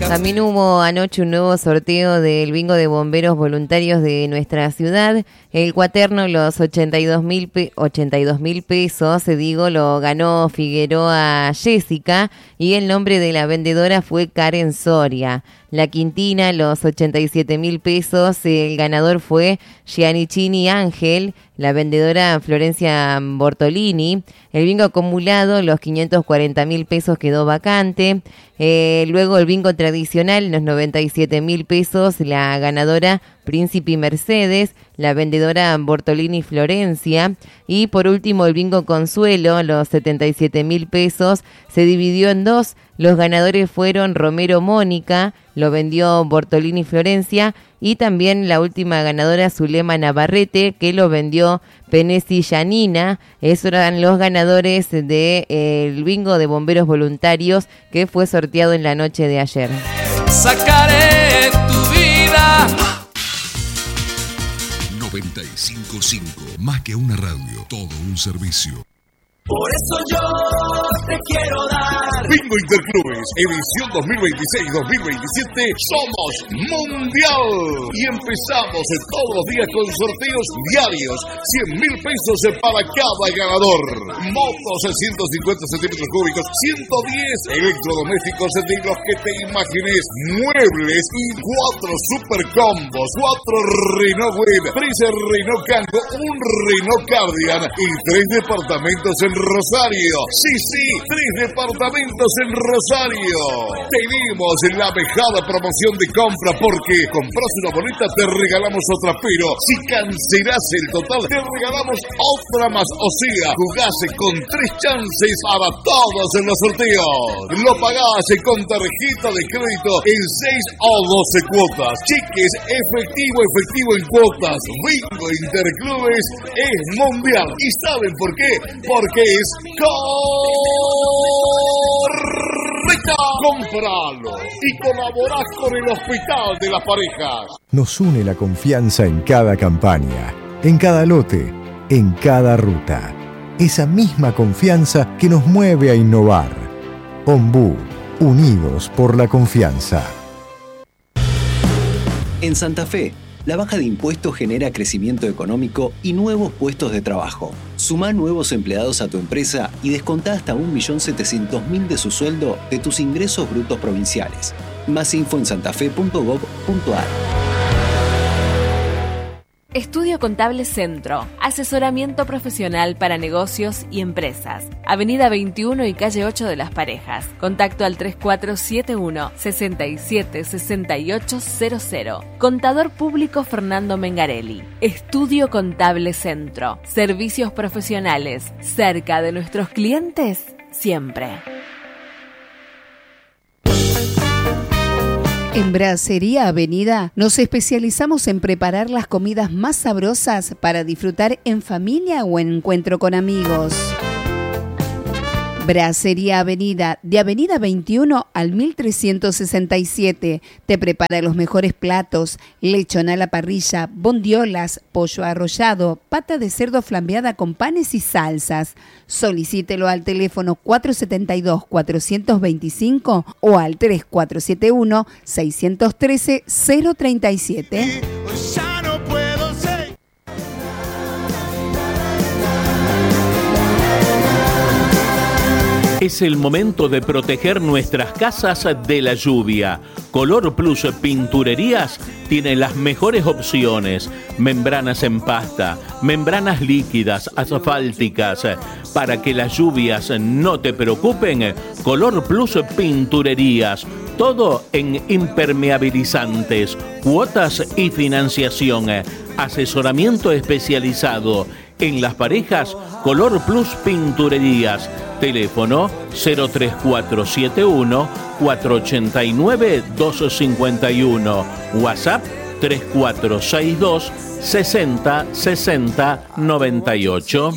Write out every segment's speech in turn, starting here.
También hubo anoche un nuevo sorteo del bingo de bomberos voluntarios de nuestra ciudad. El cuaterno, los 82.000 pesos, lo ganó Figueroa Jessica y el nombre de la vendedora fue Karen Soria. La quintina, los 87.000 pesos, el ganador fue Giannichini Ángel, la vendedora Florencia Bortolini. El bingo acumulado, los 540.000 pesos, quedó vacante. Luego el bingo tradicional, los 97.000 pesos, la ganadora Príncipe Mercedes, la vendedora Bortolini Florencia. Y por último el bingo consuelo, los 77.000 pesos, se dividió en dos. Los ganadores fueron Romero Mónica, lo vendió Bortolini Florencia, y también la última ganadora Zulema Navarrete, que lo vendió Penesi Yanina. Esos eran los ganadores del bingo de bomberos voluntarios que fue sorteado en la noche de ayer. Sacaré tu vida. 95.5, más que una radio, todo un servicio. Por eso yo te quiero dar. Bingo Interclubes, edición 2026-2027, somos Mundial. Y empezamos todos los días con sorteos diarios, 100.000 pesos para cada ganador. Motos 150 centímetros cúbicos, 110 electrodomésticos de los que te imagines, muebles y 4 super combos, 4 Renault Web, 3 Renault Kangoo, un Renault Cardigan y 3 departamentos en Rosario. Sí, 3 departamentos en Rosario. Tenemos la mejor promoción de compra porque compras una boleta, te regalamos otra, pero si cancelas el total, te regalamos otra más. O sea, jugás con 3 chances para todos en los sorteos. Lo pagás con tarjeta de crédito en 6 o 12 cuotas. Cheques efectivo en cuotas. Bingo Interclubes es mundial. ¿Y saben por qué? Porque es correcto. Cómpralo y colaborás con el Hospital de las Parejas. Nos une la confianza en cada campaña, en cada lote, en cada ruta. Esa misma confianza que nos mueve a innovar. Ombú, unidos por la confianza. En Santa Fe, la baja de impuestos genera crecimiento económico y nuevos puestos de trabajo. Sumá nuevos empleados a tu empresa y descontá hasta 1.700.000 de su sueldo de tus ingresos brutos provinciales. Más info en santafe.gov.ar. Estudio Contable Centro, asesoramiento profesional para negocios y empresas. Avenida 21 y calle 8 de Las Parejas. Contacto al 3471 67 6800. Contador público Fernando Mengarelli. Estudio Contable Centro. Servicios profesionales cerca de nuestros clientes siempre. En Brasería Avenida nos especializamos en preparar las comidas más sabrosas para disfrutar en familia o en encuentro con amigos. Brasería Avenida, de Avenida 21 al 1367. Te prepara los mejores platos: lechón a la parrilla, bondiolas, pollo arrollado, pata de cerdo flambeada con panes y salsas. Solicítelo al teléfono 472-425 o al 3471-613-037. Es el momento de proteger nuestras casas de la lluvia. Color Plus Pinturerías tiene las mejores opciones: membranas en pasta, membranas líquidas, asfálticas. Para que las lluvias no te preocupen, Color Plus Pinturerías. Todo en impermeabilizantes, cuotas y financiación. Asesoramiento especializado. En Las Parejas, Color Plus Pinturerías. Teléfono 03471 489 251. WhatsApp 3462 60 60 98.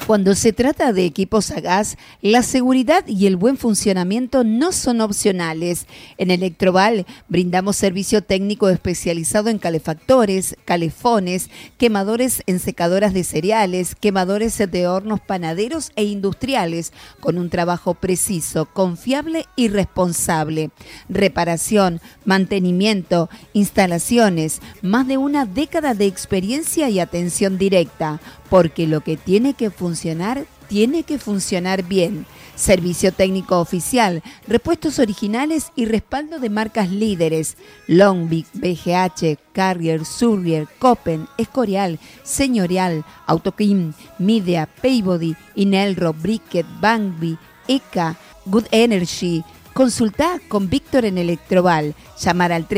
Cuando se trata de equipos a gas, la seguridad y el buen funcionamiento no son opcionales. En Electroval brindamos servicio técnico especializado en calefactores, calefones, quemadores en secadoras de cereales, quemadores de hornos panaderos e industriales, con un trabajo preciso, confiable y responsable. Reparación, mantenimiento, instalaciones, más de una década de experiencia y atención directa, porque lo que tiene que funcionar bien. Servicio técnico oficial, repuestos originales y respaldo de marcas líderes: Longvic, BGH, Carrier, Surrier, Copen, Escorial, Señorial, Autokim, Midea, Peabody, Inelro, Briquet, Bangby, ECA, Good Energy. Consultá con Víctor en Electroval. Llamar al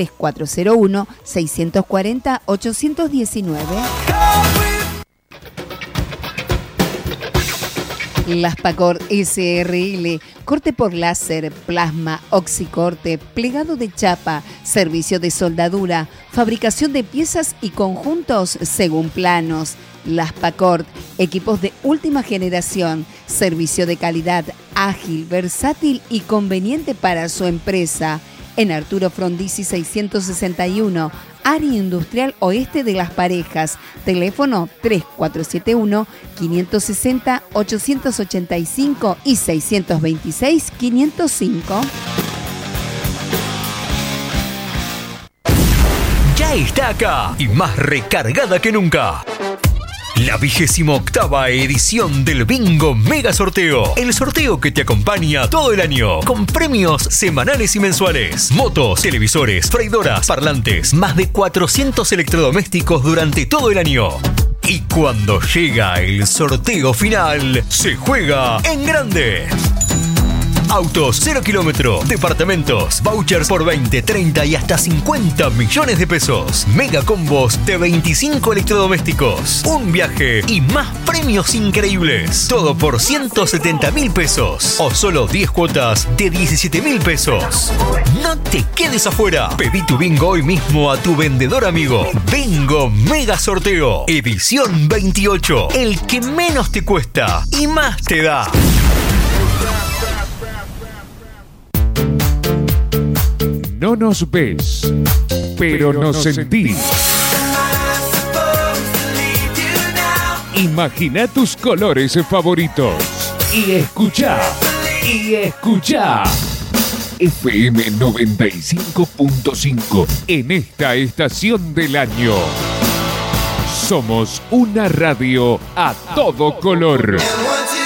3401-640-819. Las Pacor SRL, corte por láser, plasma, oxicorte, plegado de chapa, servicio de soldadura, fabricación de piezas y conjuntos según planos. Las Pacor, equipos de última generación, servicio de calidad, ágil, versátil y conveniente para su empresa. En Arturo Frondizi 661, área industrial oeste de Las Parejas. Teléfono 3471-560-885 y 626-505. Ya está acá y más recargada que nunca. La 28ª edición del Bingo Mega Sorteo. El sorteo que te acompaña todo el año, con premios semanales y mensuales. Motos, televisores, freidoras, parlantes, más de 400 electrodomésticos durante todo el año. Y cuando llega el sorteo final, se juega en grande. Autos 0 kilómetro, departamentos, vouchers por 20, 30 y hasta 50 millones de pesos. Mega combos de 25 electrodomésticos, un viaje y más premios increíbles. Todo por 170.000 pesos o solo 10 cuotas de 17.000 pesos. No te quedes afuera. Pedí tu bingo hoy mismo a tu vendedor amigo. Bingo Mega Sorteo, edición 28. El que menos te cuesta y más te da. No nos ves, pero nos sentís. Imagina tus colores favoritos y escuchá. FM 95.5 en esta estación del año. Somos una radio a todo color.